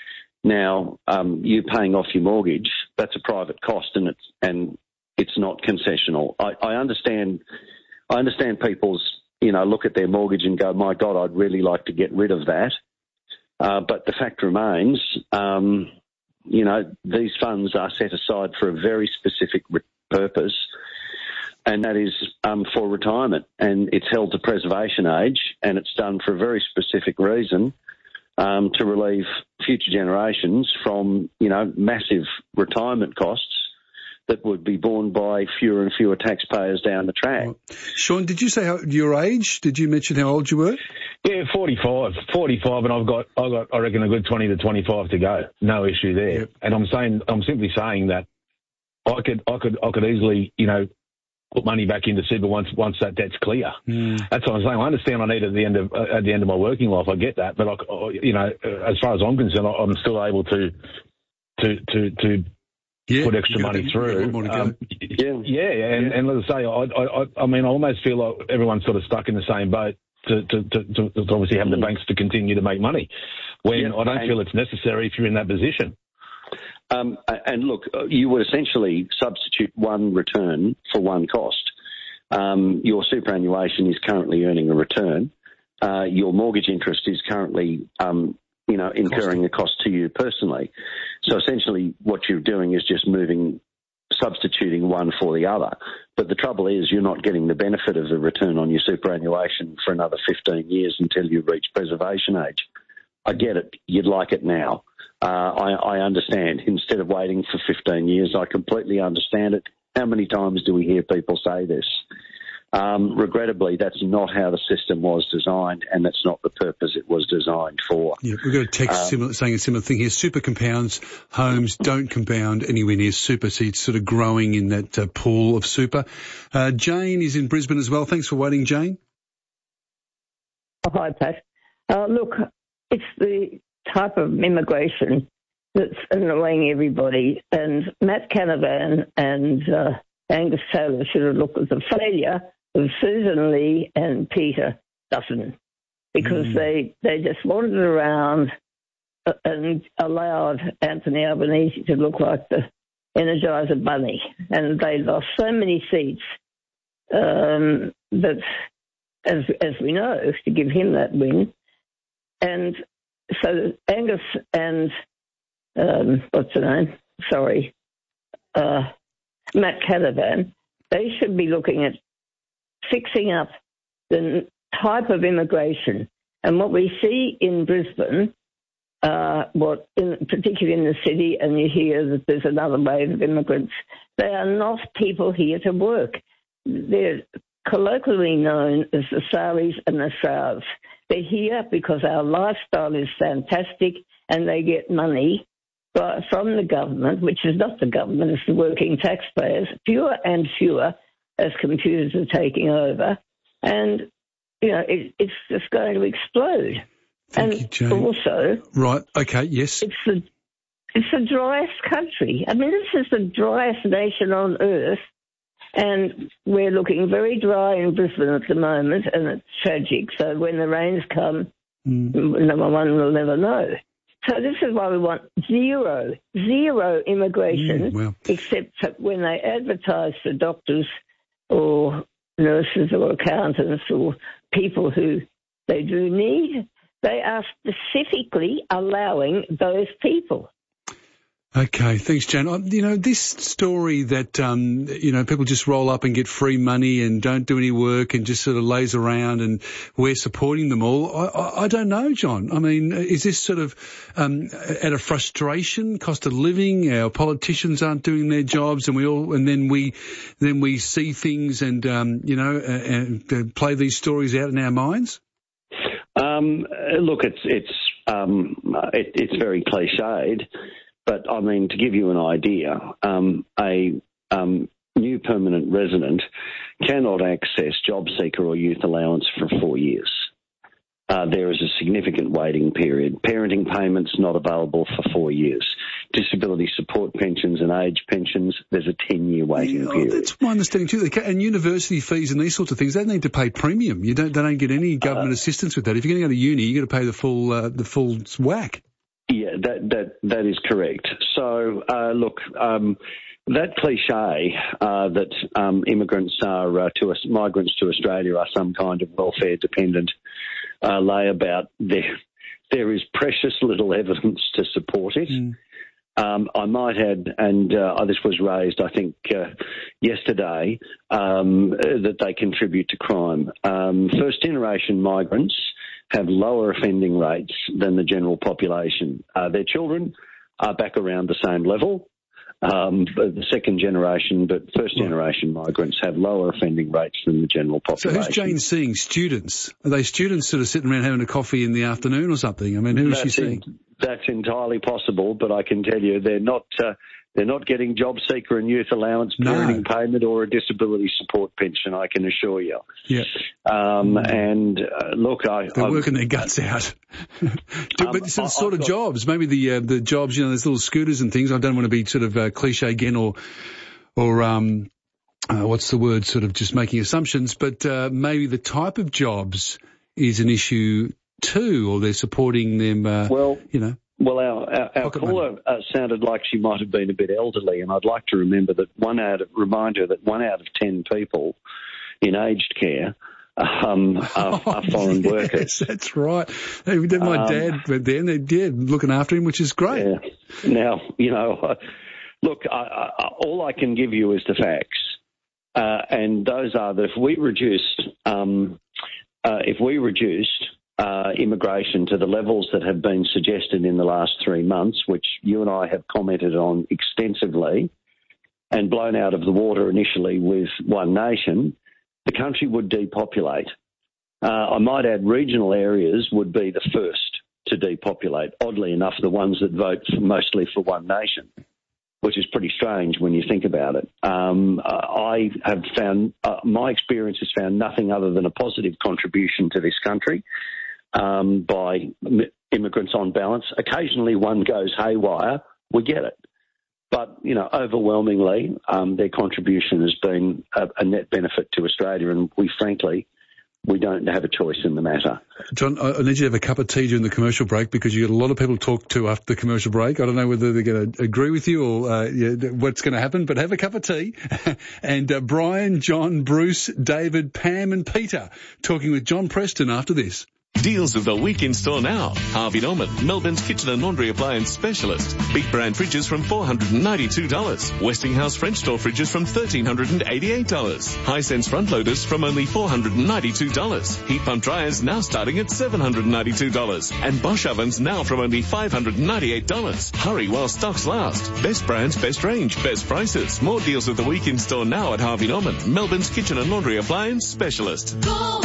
Now, um, you paying off your mortgage, that's a private cost, and it's and it's not concessional. I, I understand. I understand people's, you know, look at their mortgage and go, "My God, I'd really like to get rid of that." Uh, but the fact remains, um, you know, these funds are set aside for a very specific re- purpose. And that is um, for retirement, and it's held to preservation age, and it's done for a very specific reason, um, to relieve future generations from, you know, massive retirement costs that would be borne by fewer and fewer taxpayers down the track. Well, Sean, did you say how, your age? Did you mention how old you were? Yeah, forty-five, forty-five, and I've got, I've got, I reckon, a good twenty to twenty-five to go. No issue there. Yep. And I'm saying, I'm simply saying that I could, I could, I could easily, you know, put money back into super once once that debt's clear. Mm. That's what I'm saying. I understand I need it at the end of uh, at the end of my working life. I get that, but I, you know, as far as I'm concerned, I'm still able to to to to yeah, put extra money through. Um, yeah, yeah, and, yeah. and let's say, I, I I mean, I almost feel like everyone's sort of stuck in the same boat. To, to, to, to, to obviously have mm. the banks to continue to make money, when yeah, I don't feel it's necessary if you're in that position. Um, and look, you would essentially substitute one return for one cost. Um, your superannuation is currently earning a return. Uh, your mortgage interest is currently, um, you know, incurring a cost to you personally. So essentially what you're doing is just moving, substituting one for the other. But the trouble is you're not getting the benefit of the return on your superannuation for another fifteen years until you reach preservation age. I get it. You'd like it now. Uh, I, I understand. Instead of waiting for fifteen years, I completely understand it. How many times do we hear people say this? Um, regrettably, that's not how the system was designed, and that's not the purpose it was designed for. Yeah, we've got a text um, similar, saying a similar thing here. Super compounds, homes don't compound anywhere near super, so it's sort of growing in that uh, pool of super. Uh, Jane is in Brisbane as well. Thanks for waiting, Jane. Oh, hi, Pat. Uh, look, it's the type of immigration that's annoying everybody, and Matt Canavan and uh, Angus Taylor should have looked at the failure of Susan Lee and Peter Dutton, because mm. they, they just wandered around and allowed Anthony Albanese to look like the Energizer Bunny, and they lost so many seats um, that, as as we know, to give him that win. And so Angus and, um, what's the name? Sorry, uh, Matt Canavan, they should be looking at fixing up the type of immigration. And what we see in Brisbane, uh, what in, particularly in the city, and you hear that there's another wave of immigrants, they are not people here to work. They're colloquially known as the Saris and the Srouds. They're here because our lifestyle is fantastic and they get money from the government, which is not the government, it's the working taxpayers, fewer and fewer as computers are taking over. And, you know, it, it's just going to explode. Thank and you, Jane. Also... Right, okay, yes. It's the, it's the driest country. I mean, this is the driest nation on earth, and we're looking very dry in Brisbane at the moment, and it's tragic. So when the rains come, mm. number one will never know. So this is why we want zero, zero immigration, mm, well. except when they advertise for doctors or nurses or accountants or people who they do need. They are specifically allowing those people. Okay, thanks, Jan. You know, this story that, um, you know, people just roll up and get free money and don't do any work and just sort of laze around and we're supporting them all. I, I, I don't know, John. I mean, is this sort of um, out of frustration, cost of living? Our politicians aren't doing their jobs, and we all, and then we, then we see things and, um, you know, uh, uh, play these stories out in our minds. Um, look, it's it's um, it, it's very cliched. But, I mean, to give you an idea, um, a um, new permanent resident cannot access job seeker or youth allowance for four years. Uh, there is a significant waiting period. Parenting payments not available for four years. Disability support pensions and age pensions, there's a ten-year waiting yeah, period. That's my understanding too. And university fees and these sorts of things, they need to pay premium. You don't, they don't get any government uh, assistance with that. If you're going to go to uni, you've got to pay the full, uh, the full whack. Yeah, that that that is correct. So, uh, look, um, that cliche uh, that um, immigrants are uh, to us, migrants to Australia are some kind of welfare dependent uh, layabout, there there is precious little evidence to support it. Mm. Um, I might add, and uh, this was raised, I think, uh, yesterday, um, that they contribute to crime. Um, first-generation migrants have lower offending rates than the general population. Uh, their children are back around the same level. Um, the second generation, but first generation migrants have lower offending rates than the general population. So who's Jane seeing? Students? Are they students sort of sitting around having a coffee in the afternoon or something? I mean, who is she seeing? In, that's entirely possible, but I can tell you they're not uh, they're not getting job seeker and youth allowance, parenting no. payment, or a disability support pension. I can assure you. Yeah. Um, and uh, look, I they're I'm, working their guts out. but um, some I, sort I've of got, jobs, maybe the uh, the jobs, you know, there's little scooters and things. I don't want to be sort of uh, cliche again, or or um, uh, what's the word? Sort of just making assumptions, but uh, maybe the type of jobs is an issue too, or they're supporting them. Uh, well, you know. Well, our, our, our caller uh, sounded like she might have been a bit elderly, and I'd like to remember that one out of, remind her that one out of ten people in aged care um, are, oh, are foreign yes, workers. That's right. My Um, dad went there, and they're yeah, looking after him, which is great. Yeah. Now, you know, uh, look, I, I, all I can give you is the facts, uh, and those are that if we reduced, um, uh, if we reduced. Uh, immigration to the levels that have been suggested in the last three months, which you and I have commented on extensively and blown out of the water initially with One Nation, the country would depopulate. Uh, I might add regional areas would be the first to depopulate, oddly enough, the ones that vote for, mostly for One Nation, which is pretty strange when you think about it. Um, uh, I have found, uh, my experience has found nothing other than a positive contribution to this country. Um, by immigrants on balance. Occasionally one goes haywire, we get it. But, you know, overwhelmingly, um, their contribution has been a, a net benefit to Australia, and we, frankly, we don't have a choice in the matter. John, I need you to have a cup of tea during the commercial break, because you got a lot of people to talk to after the commercial break. I don't know whether they're going to agree with you or uh, yeah, what's going to happen, but have a cup of tea. and uh, Brian, John, Bruce, David, Pam and Peter talking with John Preston after this. Deals of the week in store now. Harvey Norman, Melbourne's kitchen and laundry appliance specialist. Big brand fridges from four hundred ninety-two dollars. Westinghouse French door fridges from one thousand three hundred eighty-eight dollars. Hisense front loaders from only four hundred ninety-two dollars. Heat pump dryers now starting at seven hundred ninety-two dollars. And Bosch ovens now from only five hundred ninety-eight dollars. Hurry while stocks last. Best brands, best range, best prices. More deals of the week in store now at Harvey Norman, Melbourne's kitchen and laundry appliance specialist. Go!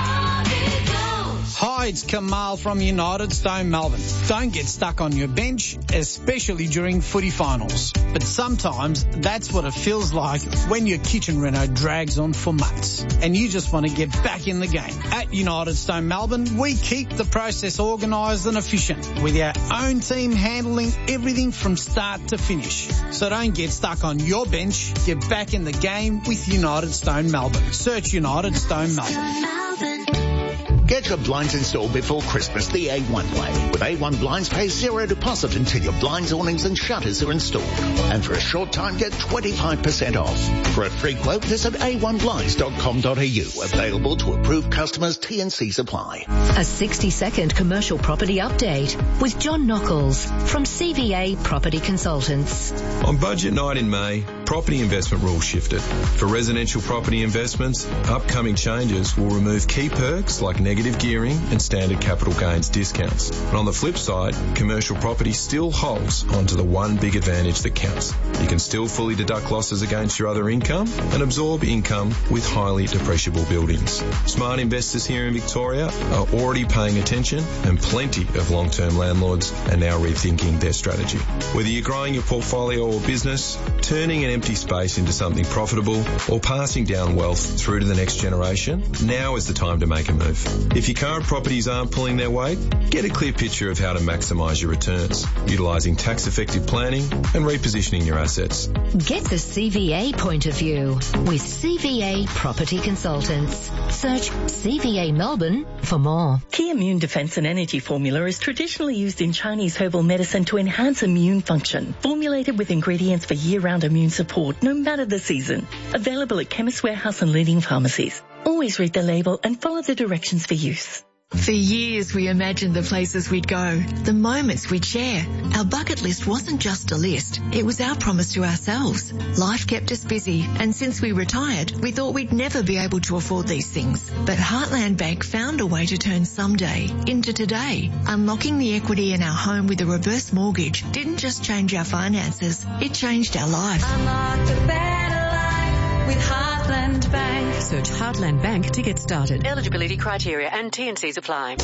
Hi, it's Kamal from United Stone Melbourne. Don't get stuck on your bench, especially during footy finals. But sometimes that's what it feels like when your kitchen reno drags on for months and you just want to get back in the game. At United Stone Melbourne, we keep the process organised and efficient with our own team handling everything from start to finish. So don't get stuck on your bench. Get back in the game with United Stone Melbourne. Search United Stone Melbourne. Get your blinds installed before Christmas the A one way. With A one Blinds, pay zero deposit until your blinds, awnings and shutters are installed. And for a short time, get twenty-five percent off. For a free quote, visit a one blinds dot com dot a u. Available to approved customers, T and C supply. A sixty second commercial property update with John Knuckles from C V A Property Consultants. On budget night in May, property investment rules shifted. For residential property investments, upcoming changes will remove key perks like negative negative gearing and standard capital gains discounts. And on the flip side, commercial property still holds onto the one big advantage that counts. You can still fully deduct losses against your other income and absorb income with highly depreciable buildings. Smart investors here in Victoria are already paying attention, and plenty of long-term landlords are now rethinking their strategy. Whether you're growing your portfolio or business, turning an empty space into something profitable, or passing down wealth through to the next generation, now is the time to make a move. If If your current properties aren't pulling their weight, get a clear picture of how to maximise your returns, utilising tax-effective planning and repositioning your assets. Get the C V A point of view with C V A Property Consultants. Search C V A Melbourne for more. Key Immune Defense and Energy Formula is traditionally used in Chinese herbal medicine to enhance immune function. Formulated with ingredients for year-round immune support, no matter the season. Available at Chemist Warehouse and leading pharmacies. Always read the label and follow the directions for use. For years we imagined the places we'd go, the moments we'd share. Our bucket list wasn't just a list, it was our promise to ourselves. Life kept us busy, and since we retired, we thought we'd never be able to afford these things. But Heartland Bank found a way to turn someday into today. Unlocking the equity in our home with a reverse mortgage didn't just change our finances, it changed our life. Unlock a better life with Heartland Bank. Search Heartland Bank to get started. Eligibility criteria and T and Cs apply.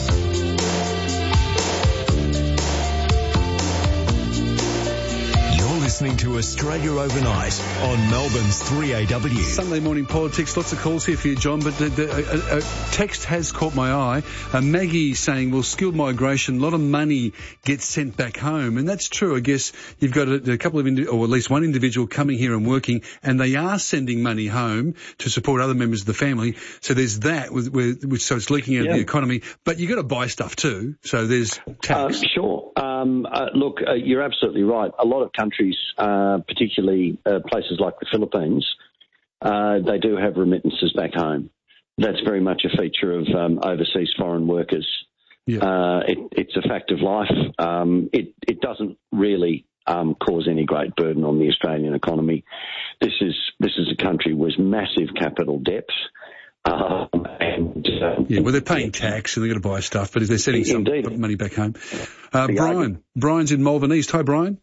Listening to Australia Overnight on Melbourne's three A W. Sunday morning politics, lots of calls here for you, John, but the, the, a, a text has caught my eye. Uh, Maggie saying, well, skilled migration, a lot of money gets sent back home, and that's true. I guess you've got a, a couple of, indi- or at least one individual coming here and working, and they are sending money home to support other members of the family. So there's that, with, with, which so it's leaking out yeah. of the economy. But you've got to buy stuff too, so there's tax. Uh, sure. Um, uh, look, uh, you're absolutely right. A lot of countries, uh, particularly uh, places like the Philippines, uh, they do have remittances back home. That's very much a feature of um, overseas foreign workers. Yeah. Uh, it, it's a fact of life. Um, it, it doesn't really um, cause any great burden on the Australian economy. This is this is a country with massive capital debts. Um, and, uh, yeah, well, they're paying tax and they've got to buy stuff, but if they're sending some indeed. money back home. Uh, Brian. Brian's in Malvern East. Hi, Brian.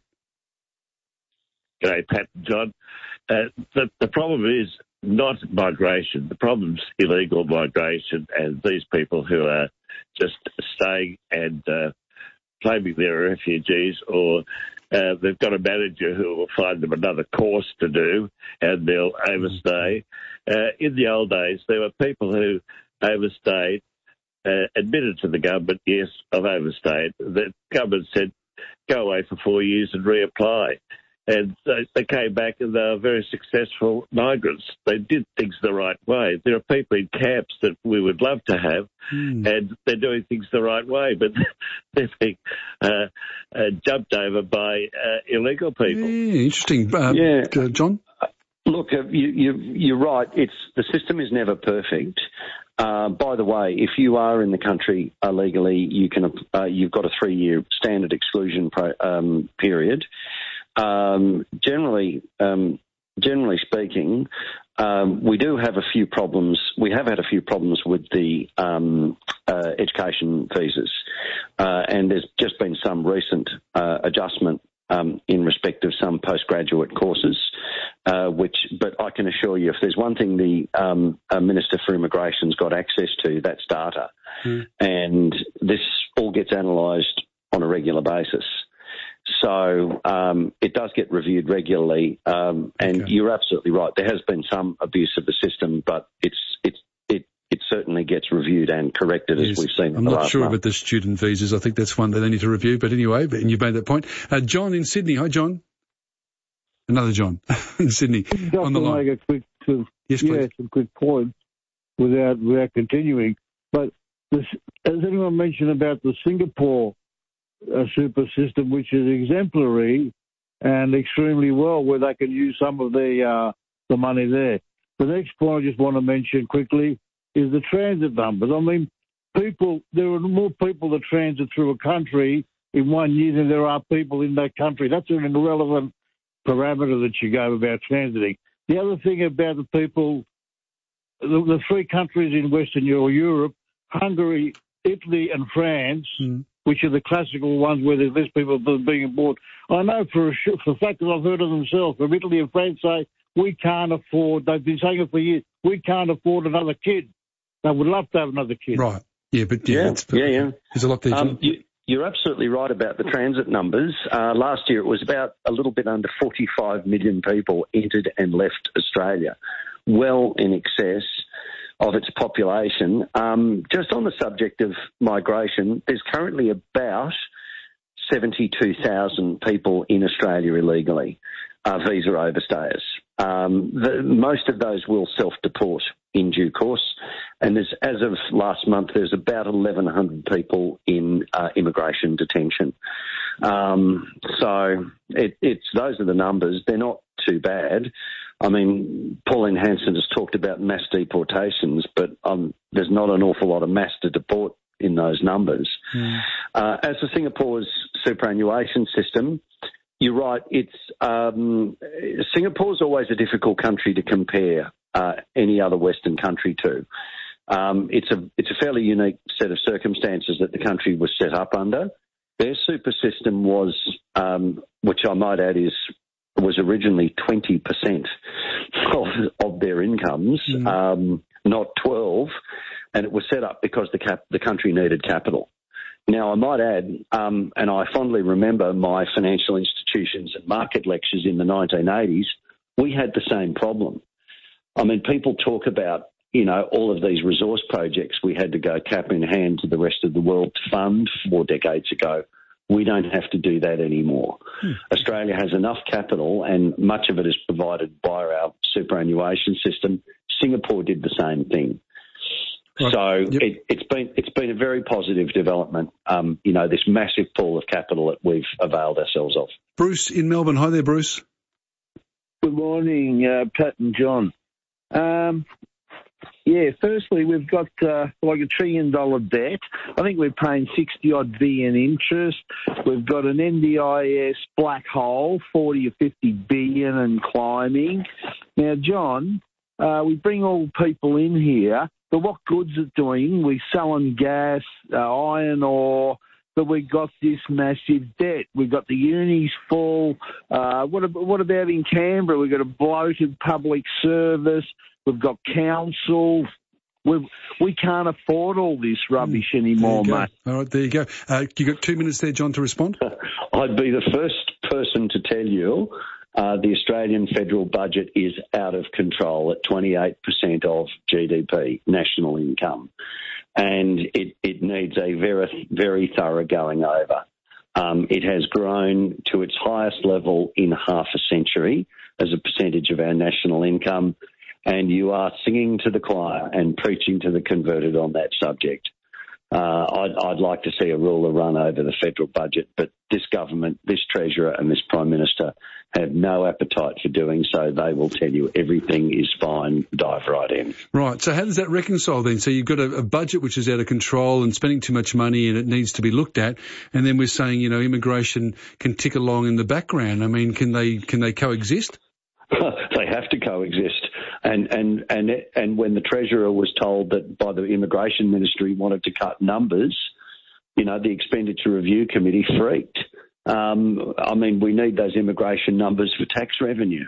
G'day, Pat and John. Uh, the, the problem is not migration. The problem's illegal migration and these people who are just staying and uh, claiming they're refugees, or uh, they've got a manager who will find them another course to do and they'll overstay. Uh, in the old days, there were people who overstayed, uh, admitted to the government, yes, I've overstayed. The government said, go away for four years and reapply. And they, they came back and they were very successful migrants. They did things the right way. There are people in camps that we would love to have, mm. and they're doing things the right way, but they're being uh, uh, jumped over by uh, illegal people. Yeah, interesting. Uh, yeah. Uh, John? Look, you, you, you're right. It's the system is never perfect. Uh, by the way, if you are in the country illegally, you can uh, you've got a three-year standard exclusion pro, um, period. Um, generally, um, generally speaking, um, we do have a few problems. We have had a few problems with the um, uh, education visas, uh, and there's just been some recent uh, adjustment um, in respect of some postgraduate courses. Uh, which, but I can assure you, if there's one thing the um, uh, Minister for Immigration's got access to, that's data, mm. and this all gets analysed on a regular basis. So um, it does get reviewed regularly, um, and okay. you're absolutely right. There has been some abuse of the system, but it's it's it it certainly gets reviewed and corrected yes. as we've seen. I'm in the not last sure month. about the student visas. I think that's one that they need to review. But anyway, but, and you've made that point. Uh, John in Sydney. Hi, John. Another John in Sydney Just on the to line. Make a quick, uh, yes, yeah, some quick points without without continuing. But this, has anyone mentioned about the Singapore uh, super system, which is exemplary and extremely well, where they can use some of the uh, the money there? The next point I just want to mention quickly is the transit numbers. I mean, people, there are more people that transit through a country in one year than there are people in that country. That's an irrelevant parameter that you go about transiting. The other thing about the people, the, the three countries in Western Europe, Hungary, Italy and France, mm. which are the classical ones where there's less people being aboard. I know for a, for a fact that I've heard of themselves, from Italy and France say, we can't afford, they've been saying it for years, we can't afford another kid. They would love to have another kid. Right. Yeah, but yeah, yeah, it's, yeah, yeah. There's a lot there. Um, you, You're absolutely right about the transit numbers. Uh, last year it was about a little bit under forty-five million people entered and left Australia, well in excess of its population. Um, just on the subject of migration, there's currently about seventy-two thousand people in Australia illegally, uh, visa overstayers. Um, the, most of those will self-deport in due course, and there's, as of last month, there's about eleven hundred people in uh, immigration detention. Um, so it, it's those are the numbers. They're not too bad. I mean, Pauline Hanson has talked about mass deportations, but um, there's not an awful lot of mass to deport in those numbers. Mm. Uh, as for Singapore's superannuation system, you're right. It's um, Singapore's always a difficult country to compare uh, any other Western country to. Um, it's a it's a fairly unique set of circumstances that the country was set up under. Their super system was, um, which I might add, is was originally twenty percent of, of their incomes, mm. um, not twelve, and it was set up because the cap, the country needed capital. Now, I might add, um, and I fondly remember my financial institutions and market lectures in the nineteen eighties, we had the same problem. I mean, people talk about, you know, all of these resource projects we had to go cap in hand to the rest of the world to fund four decades ago. We don't have to do that anymore. Hmm. Australia has enough capital, and much of it is provided by our superannuation system. Singapore did the same thing. Right. So yep. it, it's been it's been a very positive development. Um, you know, this massive pool of capital that we've availed ourselves of. Bruce in Melbourne. Hi there, Bruce. Good morning, uh, Pat and John. Um, yeah, firstly, we've got uh, like a trillion dollar debt. I think we're paying sixty odd billion interest. We've got an N D I S black hole, forty or fifty billion and climbing. Now, John, uh, we bring all people in here. But what good's it doing? We're selling gas, uh, iron ore, but we've got this massive debt. We've got the unis full. Uh, what, about, what about in Canberra? We've got a bloated public service. We've got council. We've, we can't afford all this rubbish anymore, mate. All right, there you go. Uh, you got two minutes there, John, to respond? I'd be the first person to tell you Uh, the Australian federal budget is out of control at twenty-eight percent of G D P, national income, and it, it needs a very, very thorough going over. Um, it has grown to its highest level in half a century as a percentage of our national income, and you are singing to the choir and preaching to the converted on that subject. Uh, I'd, I'd like to see a ruler run over the federal budget, but this government, this Treasurer and this Prime Minister have no appetite for doing so. They will tell you everything is fine, dive right in. Right, so how does that reconcile then? So you've got a, a budget which is out of control and spending too much money and it needs to be looked at, and then we're saying, you know, immigration can tick along in the background. I mean, can they can they coexist? They have to coexist. And and and and when the Treasurer was told that by the Immigration Ministry wanted to cut numbers, you know, the Expenditure Review Committee freaked. Um, I mean, we need those immigration numbers for tax revenue.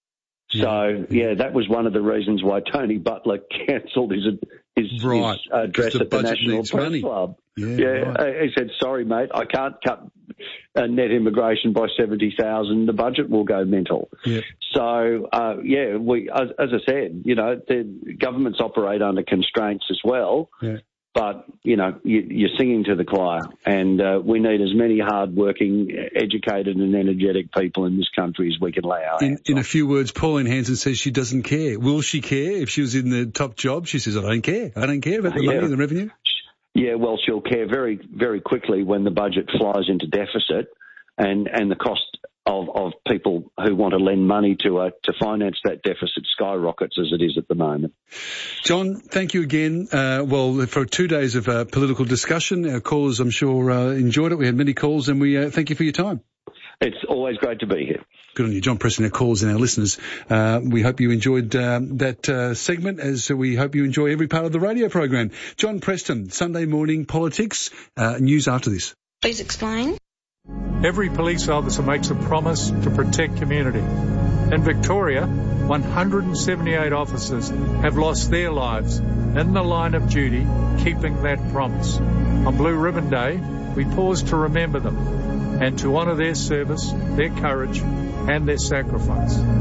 So, yeah, that was one of the reasons why Tony Butler cancelled his, his, right. his address the at the National Press money. Club. Yeah, yeah right. He said, sorry, mate, I can't cut uh, net immigration by seventy thousand. The budget will go mental. Yeah. So, uh, yeah, we, as, as I said, you know, the governments operate under constraints as well. Yeah. But, you know, you, you're singing to the choir, and uh, we need as many hard-working, educated and energetic people in this country as we can lay our in, hands in on. a few words, Pauline Hanson says she doesn't care. Will she care if she was in the top job? She says, I don't care. I don't care about the yeah. money and the revenue. Yeah, well, she'll care very, very quickly when the budget flies into deficit and, and the cost of, of people who want to lend money to uh, to finance that deficit skyrockets as it is at the moment. John, thank you again. Uh, well, for two days of uh, political discussion, our callers, I'm sure, uh, enjoyed it. We had many calls, and we uh, thank you for your time. It's always great to be here. Good on you, John Preston, our callers and our listeners. Uh, we hope you enjoyed uh, that uh, segment, as we hope you enjoy every part of the radio program. John Preston, Sunday morning politics, uh, news after this. Please explain. Every police officer makes a promise to protect community. In Victoria, one hundred seventy-eight officers have lost their lives in the line of duty, keeping that promise. On Blue Ribbon Day, we pause to remember them and to honour their service, their courage and their sacrifice.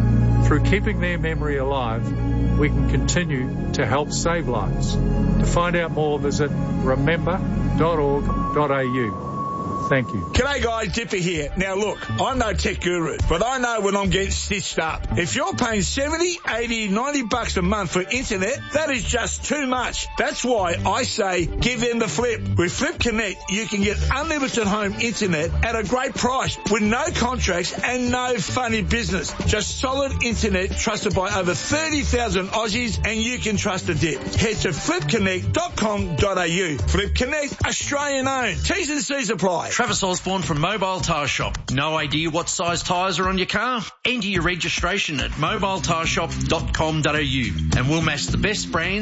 Through keeping their memory alive, we can continue to help save lives. To find out more, visit remember dot org dot a u. Thank you. G'day guys, Dipper here. Now look, I'm no tech guru, but I know when I'm getting stitched up. If you're paying seventy, eighty, ninety bucks a month for internet, that is just too much. That's why I say give them the flip. With Flip Connect, you can get unlimited home internet at a great price with no contracts and no funny business. Just solid internet trusted by over thirty thousand Aussies, and you can trust a dip. Head to flip connect dot com dot a u. Flip Connect, Australian owned. T's and C's apply. Travis Osborne from Mobile Tyre Shop. No idea what size tyres are on your car? Enter your registration at mobile tyre shop dot com dot a u and we'll match the best brands